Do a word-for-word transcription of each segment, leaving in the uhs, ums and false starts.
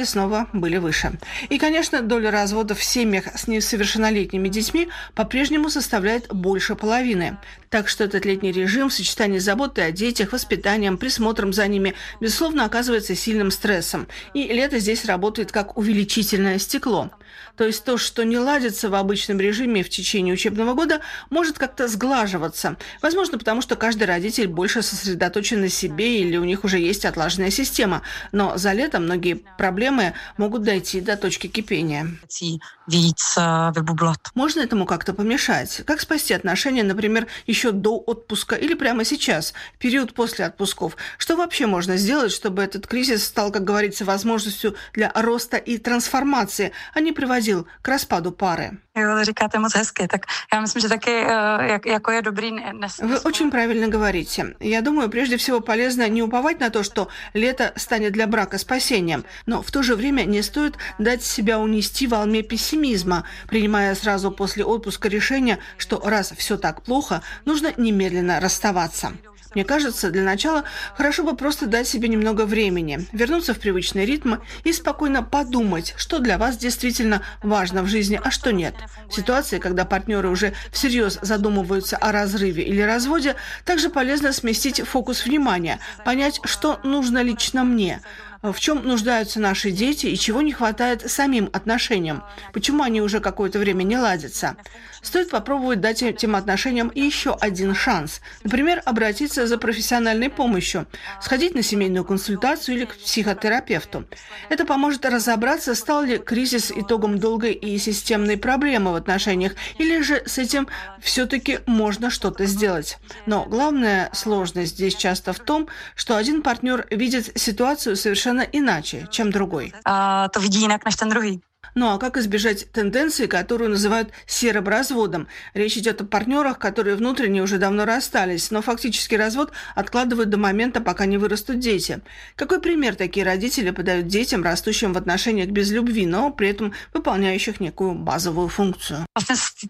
показатели снова были выше. И, конечно, доля разводов в семьях с несовершеннолетними детьми по-прежнему составляет больше половины. Так что этот летний режим в сочетании с заботой о детях, воспитанием, присмотром за ними, безусловно, оказывается сильным стрессом. И лето здесь работает как увеличительное стекло. То есть то, что не ладится в обычном режиме в течение учебного года, может как-то сглаживаться. Возможно, потому что каждый родитель больше сосредоточен на себе или у них уже есть отлаженная система. Но за лето многие проблемы могут дойти до точки кипения. Можно этому как-то помешать? Как спасти отношения, например, еще до отпуска или прямо сейчас, в период после отпусков? Что вообще можно сделать, чтобы этот кризис стал, как говорится, возможностью для роста и трансформации, а не приводил к распаду пары? Вы очень правильно говорите. Я думаю, прежде всего полезно не уповать на то, что лето станет для брака спасением, но в то же время не стоит дать себя унести волне пессимизма, принимая сразу после отпуска решение, что раз все так плохо, нужно немедленно расставаться. Мне кажется, для начала хорошо бы просто дать себе немного времени, вернуться в привычный ритм и спокойно подумать, что для вас действительно важно в жизни, а что нет. В ситуации, когда партнеры уже всерьез задумываются о разрыве или разводе, также полезно сместить фокус внимания, понять, что нужно лично мне, в чем нуждаются наши дети и чего не хватает самим отношениям, почему они уже какое-то время не ладятся. Стоит попробовать дать этим отношениям еще один шанс. Например, обратиться за профессиональной помощью, сходить на семейную консультацию или к психотерапевту. Это поможет разобраться, стал ли кризис итогом долгой и системной проблемы в отношениях, или же с этим все-таки можно что-то сделать. Но главная сложность здесь часто в том, что один партнер видит ситуацию совершенно иначе, чем другой. А, то видí jinak než ten druhý. Ну а как избежать тенденции, которую называют серым разводом? Речь идет о партнерах, которые внутренне уже давно расстались, но фактически развод откладывают до момента, пока не вырастут дети. Какой пример такие родители подают детям, растущим в отношениях без любви, но при этом выполняющих некую базовую функцию? В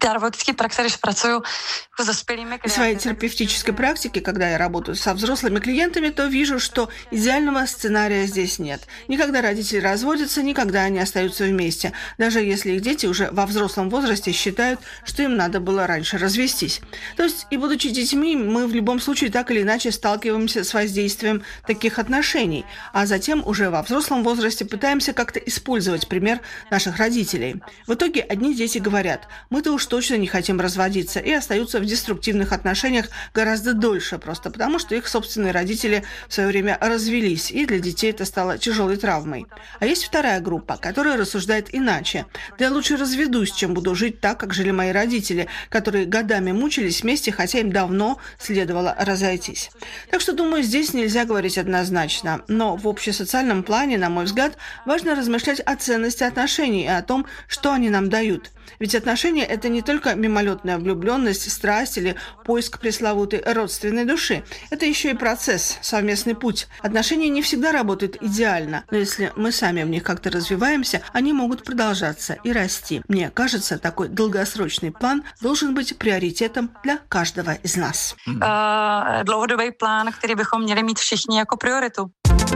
своей терапевтической практике, когда я работаю со взрослыми клиентами, то вижу, что идеального сценария здесь нет. Никогда родители разводятся, никогда они остаются вместе, даже если их дети уже во взрослом возрасте считают, что им надо было раньше развестись. То есть, и будучи детьми, мы в любом случае так или иначе сталкиваемся с воздействием таких отношений, а затем уже во взрослом возрасте пытаемся как-то использовать пример наших родителей. В итоге одни дети говорят: мы-то уж точно не хотим разводиться, и остаются в деструктивных отношениях гораздо дольше, просто потому что их собственные родители в свое время развелись, и для детей это стало тяжелой травмой. А есть вторая группа, которая рассуждает иначе. Да я лучше разведусь, чем буду жить так, как жили мои родители, которые годами мучились вместе, хотя им давно следовало разойтись. Так что, думаю, здесь нельзя говорить однозначно. Но в общесоциальном плане, на мой взгляд, важно размышлять о ценности отношений и о том, что они нам дают. Ведь отношения – это не только мимолетная влюбленность, страсть или поиск пресловутой родственной души. Это еще и процесс, совместный путь. Отношения не всегда работают идеально, но если мы сами в них как-то развиваемся, они могут продолжаться и расти. Мне кажется, такой долгосрочный план должен быть приоритетом для каждого из нас. Dlouhodobý plán, který bychom měli mít všichni jako prioritu.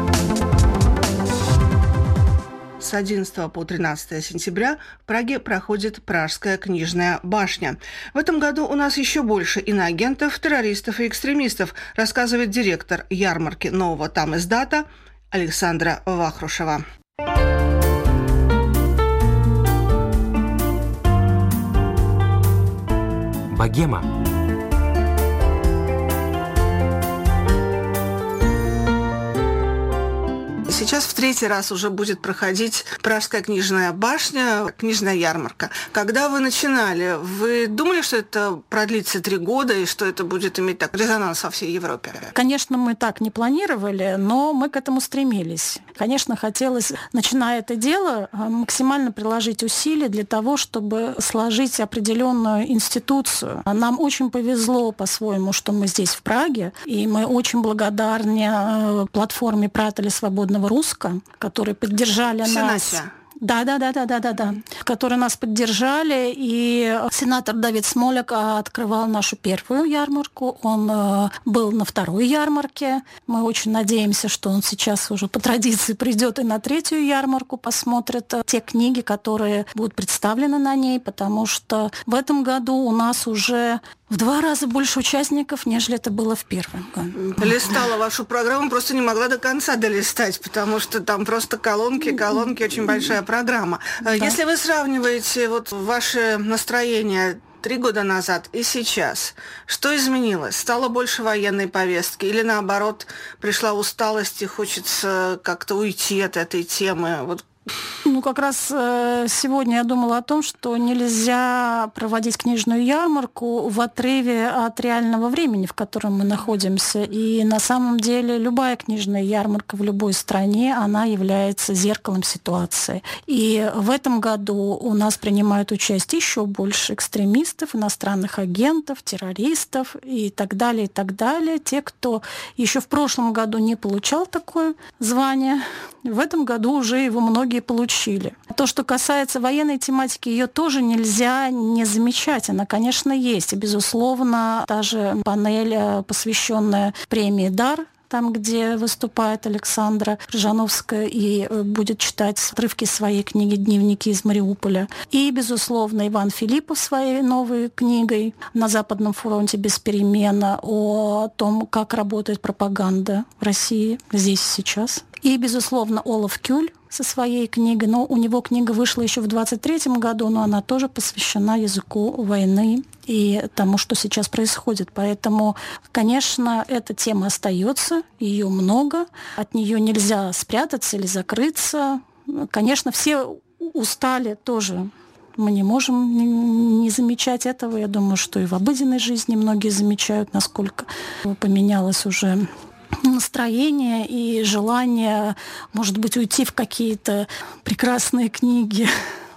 С одиннадцатого по тринадцатое сентября в Праге проходит Пражская книжная башня. В этом году у нас еще больше иноагентов, террористов и экстремистов, рассказывает директор ярмарки нового там издата Александра Вахрушева. Богема. Сейчас в третий раз уже будет проходить Пражская книжная башня, книжная ярмарка. Когда вы начинали, вы думали, что это продлится три года и что это будет иметь так резонанс во всей Европе? Конечно, мы так не планировали, но мы к этому стремились. Конечно, хотелось, начиная это дело, максимально приложить усилия для того, чтобы сложить определенную институцию. Нам очень повезло по-своему, что мы здесь, в Праге, и мы очень благодарны платформе «Пратели свободного Руска», которые поддержали нас. Да, да, да, да, да, да, да. Которые нас поддержали, и сенатор Давид Смоляк открывал нашу первую ярмарку. Он э, был на второй ярмарке. Мы очень надеемся, что он сейчас уже по традиции придет и на третью ярмарку, посмотрит те книги, которые будут представлены на ней, потому что в этом году у нас уже в два раза больше участников, нежели это было в первом году. Листала вашу программу, просто не могла до конца долистать, потому что там просто колонки, колонки, очень большая программа. Да. Если вы сравниваете вот ваше настроение три года назад и сейчас, что изменилось? Стало больше военной повестки или, наоборот, пришла усталость и хочется как-то уйти от этой темы? Вот. Ну, как раз э, сегодня я думала о том, что нельзя проводить книжную ярмарку в отрыве от реального времени, в котором мы находимся. И на самом деле любая книжная ярмарка в любой стране, она является зеркалом ситуации. И в этом году у нас принимают участие еще больше экстремистов, иностранных агентов, террористов и так далее, и так далее. Те, кто еще в прошлом году не получал такое звание, в этом году уже его многие получили. То, что касается военной тематики, ее тоже нельзя не замечать. Она, конечно, есть. И, безусловно, та же панель, посвященная премии «Дар», там, где выступает Александра Крыжановская и будет читать отрывки своей книги «Дневники из Мариуполя». И, безусловно, Иван Филиппов своей новой книгой «На Западном фронте без перемен» о том, как работает пропаганда в России здесь и сейчас. И, безусловно, Олаф Кюль со своей книгой. Но у него книга вышла еще в двадцать третьем году, но она тоже посвящена языку войны и тому, что сейчас происходит. Поэтому, конечно, эта тема остается, ее много, от нее нельзя спрятаться или закрыться. Конечно, все устали тоже. Мы не можем не замечать этого. Я думаю, что и в обыденной жизни многие замечают, насколько поменялось уже настроение и желание, может быть, уйти в какие-то прекрасные книги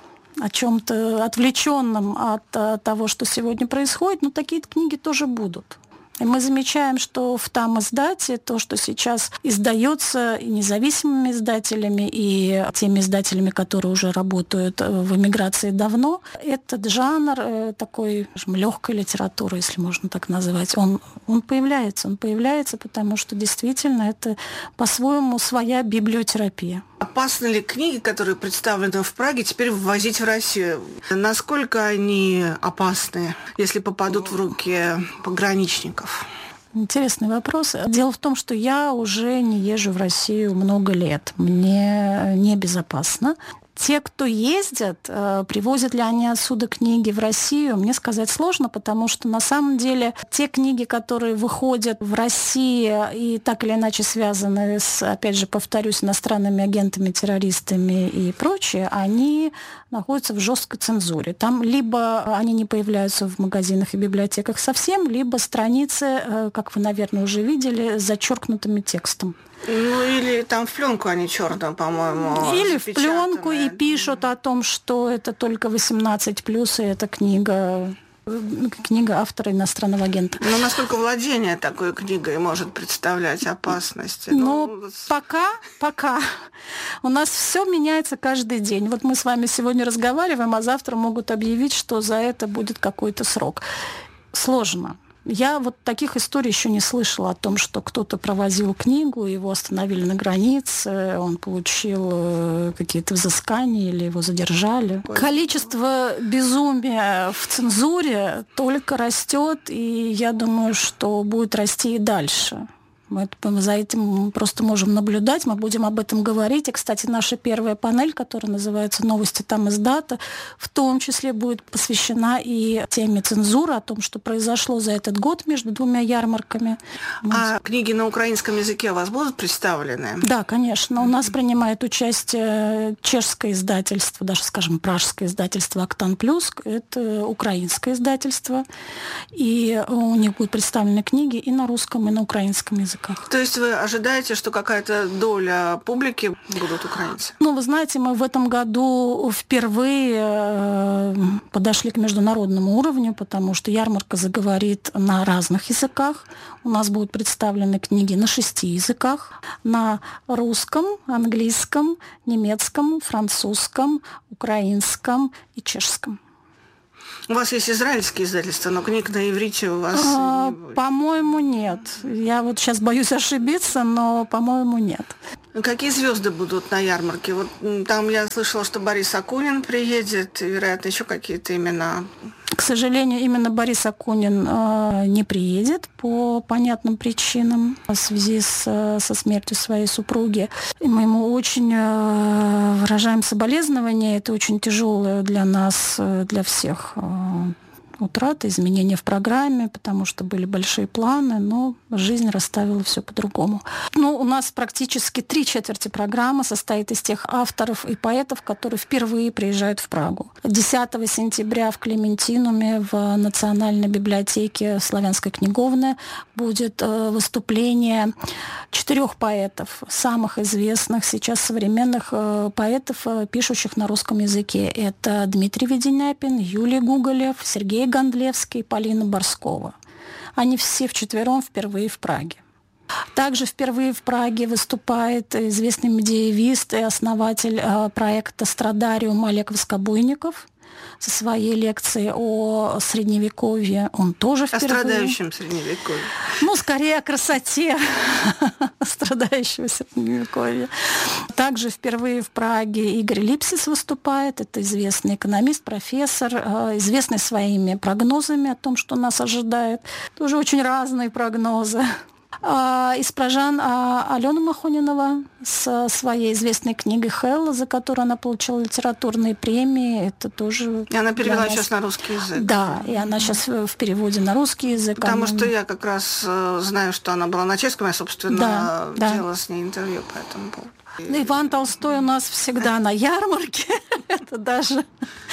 о чем-то отвлеченном от, от того, что сегодня происходит, но такие книги тоже будут. И мы замечаем, что в там издате то, что сейчас издается и независимыми издателями, и теми издателями, которые уже работают в эмиграции давно, этот жанр такой, скажем, легкой литературы, если можно так назвать, он, он появляется. Он появляется, потому что действительно это по-своему своя библиотерапия. Опасны ли книги, которые представлены в Праге, теперь ввозить в Россию? Насколько они опасны, если попадут в руки пограничников? Интересный вопрос. Дело в том, что я уже не езжу в Россию много лет. Мне небезопасно. Те, кто ездят, привозят ли они отсюда книги в Россию, мне сказать сложно, потому что на самом деле те книги, которые выходят в России и так или иначе связаны с, опять же, повторюсь, иностранными агентами, террористами и прочее, они находятся в жесткой цензуре. Там либо они не появляются в магазинах и библиотеках совсем, либо страницы, как вы, наверное, уже видели, с зачеркнутым текстом. Ну, или там в пленку они черно, по-моему, Или в пленку и пишут о том, что это только восемнадцать плюс, и это книга, книга автора иностранного агента. Но насколько владение такой книгой может представлять опасность? Ну, ну, пока, пока. У нас все меняется каждый день. Вот мы с вами сегодня разговариваем, а завтра могут объявить, что за это будет какой-то срок. Сложно. Я вот таких историй еще не слышала о том, что кто-то провозил книгу, его остановили на границе, он получил какие-то взыскания или его задержали. Количество безумия в цензуре только растет, и я думаю, что будет расти и дальше. Мы за этим просто можем наблюдать, мы будем об этом говорить. И, кстати, наша первая панель, которая называется «Новости там издата», в том числе будет посвящена и теме цензуры, о том, что произошло за этот год между двумя ярмарками. А вот. Книги на украинском языке у вас будут представлены? Да, конечно. У нас принимает участие чешское издательство, даже, скажем, пражское издательство «Октан Плюс». Это украинское издательство. И у них будут представлены книги и на русском, и на украинском языке. языках. То есть вы ожидаете, что какая-то доля публики будут украинцы? Ну, вы знаете, мы в этом году впервые подошли к международному уровню, потому что ярмарка заговорит на разных языках. У нас будут представлены книги на шести языках. На русском, английском, немецком, французском, украинском и чешском. У вас есть израильские издательства, но книг на иврите у вас а, не будет. По-моему, нет. Я вот сейчас боюсь ошибиться, но, по-моему, нет. Какие звезды будут на ярмарке? Вот там я слышала, что Борис Акунин приедет, и, вероятно, еще какие-то имена. К сожалению, именно Борис Акунин э, не приедет по понятным причинам в связи с, со смертью своей супруги. И мы ему очень э, выражаем соболезнования. Это очень тяжелое для нас, для всех э, утрата, изменения в программе, потому что были большие планы, но жизнь расставила все по-другому. Ну, у нас практически три четверти программы состоит из тех авторов и поэтов, которые впервые приезжают в Прагу. десятого сентября в Клементинуме в Национальной библиотеке «Славянская книговная» будет выступление четырех поэтов, самых известных сейчас современных поэтов, пишущих на русском языке. Это Дмитрий Веденяпин, Юлий Гуголев, Сергей Гондлевский, Полина Борскова. Они все вчетвером впервые в Праге. Также впервые в Праге выступает известный медиевист и основатель э, проекта «Страдариум» Олег Воскобойников со своей лекцией о Средневековье. Он тоже впервые. О страдающем Средневековье. Ну, скорее о красоте страдающего Средневековья. Также впервые в Праге Игорь Липсис выступает. Это известный экономист, профессор, известный своими прогнозами о том, что нас ожидает. Тоже очень разные прогнозы. Из пражан Алена Махонинова с своей известной книгой «Хелла», за которую она получила литературные премии. Это тоже... И она перевела нас... сейчас на русский язык. Да, и она сейчас в переводе на русский язык. Потому она... что я как раз знаю, что она была на чешском, я, собственно, да, делала да. с ней интервью по этому поводу. Иван Толстой у нас всегда на ярмарке. Это даже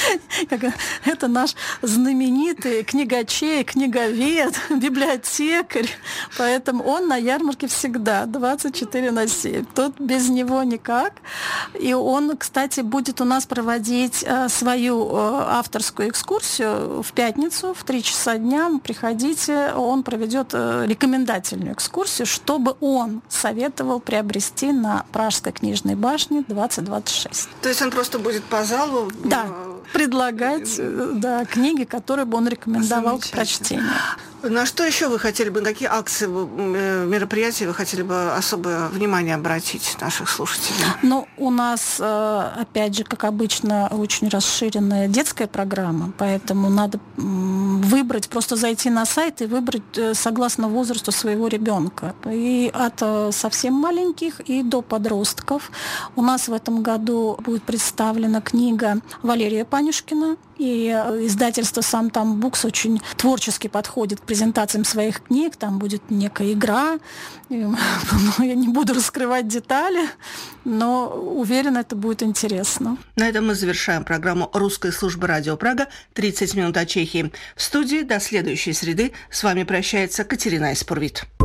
это наш знаменитый книгачей, книговед, библиотекарь. Поэтому он на ярмарке всегда, двадцать четыре на семь. Тут без него никак. И он, кстати, будет у нас проводить свою авторскую экскурсию в пятницу в три часа дня. Приходите, он проведет рекомендательную экскурсию, чтобы он советовал приобрести на Пражской книжной башне двадцать двадцать шесть. То есть он просто будет по залу... Да, предлагать да, книги, которые бы он рекомендовал к прочтению. На что еще вы хотели бы, какие акции, мероприятия вы хотели бы особое внимание обратить наших слушателей? Ну, у нас, опять же, как обычно, очень расширенная детская программа, поэтому надо выбрать, просто зайти на сайт и выбрать согласно возрасту своего ребенка. И от совсем маленьких и до подростков. У нас в этом году будет представлена книга Валерия Панюшкина, и издательство «Сам Там Букс» очень творчески подходит к презентациям своих книг. Там будет некая игра. Я не буду раскрывать детали, но уверена, это будет интересно. На этом мы завершаем программу русской службы радио Прага «тридцать минут о Чехии». В студии до следующей среды с вами прощается Катерина Испурвит.